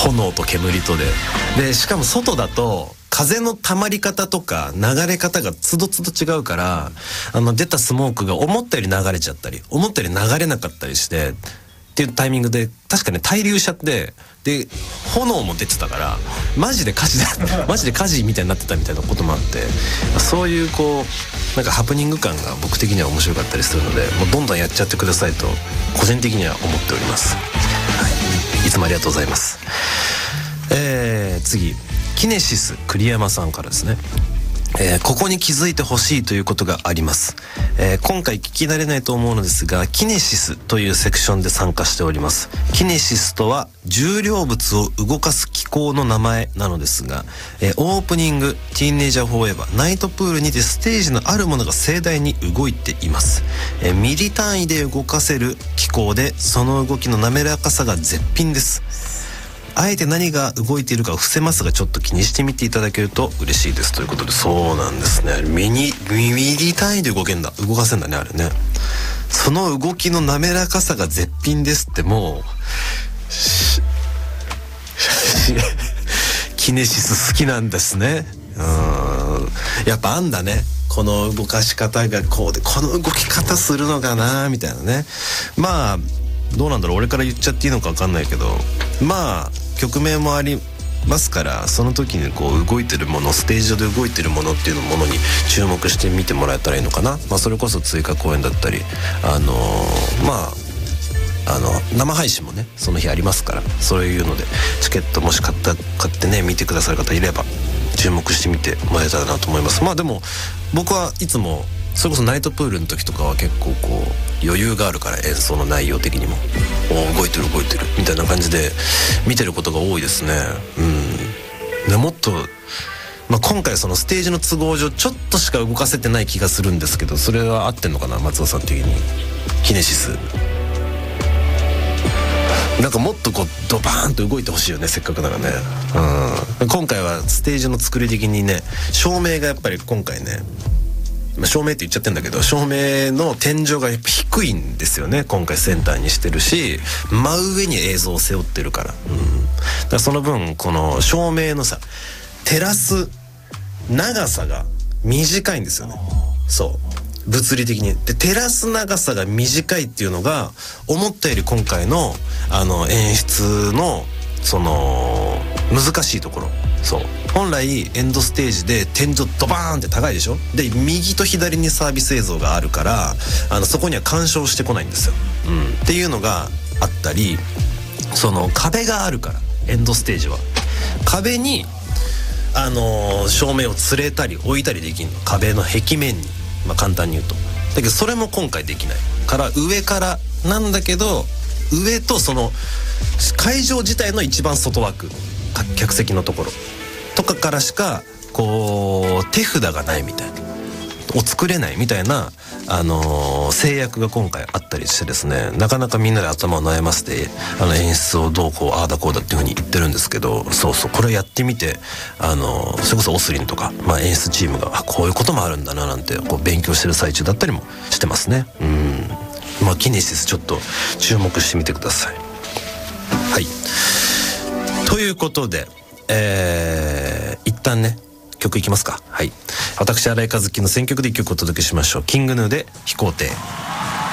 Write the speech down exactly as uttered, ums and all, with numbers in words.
炎と煙とででしかも外だと風の溜まり方とか流れ方がつどつど違うから、あの出たスモークが思ったより流れちゃったり思ったより流れなかったりしてっていうタイミングで確かね滞留しちゃって、で炎も出てたからマジで火事だマジで火事みたいになってたみたいなこともあって、そういうこうなんかハプニング感が僕的には面白かったりするので、もうどんどんやっちゃってくださいと個人的には思っております、はい、いつもありがとうございます。えー、次キネシス栗山さんからですね。えー、ここに気づいてほしいということがあります、えー、今回聞き慣れないと思うのですが、キネシスというセクションで参加しております。キネシスとは重量物を動かす機構の名前なのですが、えー、オープニングティーンエイジャーフォーエバーナイトプールにてステージのあるものが盛大に動いています、えー、ミリ単位で動かせる機構で、その動きの滑らかさが絶品です。あえて何が動いているかを伏せますが、ちょっと気にしてみていただけると嬉しいですということで、そうなんですね。ミニミリ単位で動けんだ動かせんだね、あれね。その動きの滑らかさが絶品ですって、もうキネシス好きなんですね。うん、やっぱあんだね、この動かし方がこうで、この動き方するのかなみたいなね。まあどうなんだろう、俺から言っちゃっていいのか分かんないけど、まあ曲名もありますから、その時にこう動いてるもの、ステージ上で動いてるものっていうものに注目して見てもらえたらいいのかな。まあそれこそ追加公演だったり、あのー、まああの生配信もねその日ありますから、そういうのでチケットもし買った買ってね見てくださる方いれば注目してみてもらえたらなと思います。まあでも僕はいつもそれこそナイトプールの時とかは結構こう余裕があるから、演奏の内容的にもお動いてる動いてるみたいな感じで見てることが多いですね。うんでもっと、まあ、今回そのステージの都合上ちょっとしか動かせてない気がするんですけど、それは合ってんのかな、松尾さん的に。キネシスなんかもっとこうドバーンと動いてほしいよね、せっかくならね。うん今回はステージの作り的にね、照明がやっぱり今回ね、照明って言っちゃってんだけど、照明の天井がやっぱ低いんですよね。今回センターにしてるし、真上に映像を背負ってるから、うん、だからその分この照明のさ照らす長さが短いんですよね。そう物理的にで照らす長さが短いっていうのが思ったより今回のあの演出のその難しいところ。そう本来エンドステージで天井ドバーンって高いでしょ。で右と左にサービス映像があるから、あのそこには干渉してこないんですよ、うん、っていうのがあったり、その壁があるからエンドステージは壁にあのー、照明をつれたり置いたりできるの、壁の壁面に、まあ、簡単に言うと。だけどそれも今回できないから上からなんだけど、上とその会場自体の一番外枠客席のところとかからしかこう手札がないみたいなを作れないみたいな、あのー、制約が今回あったりしてですね、なかなかみんなで頭を悩ませてあの演出をどうこうああだこうだっていう風に言ってるんですけど、そうそうこれやってみて、あのー、それこそオスリンとか、まあ、演出チームがあこういうこともあるんだななんてこう勉強してる最中だったりもしてますね。うんまあキネシスちょっと注目してみてください。はいということで、えー、一旦ね曲いきますか。はい私新井和樹の選曲で一曲お届けしましょう。キングヌーで飛行艇。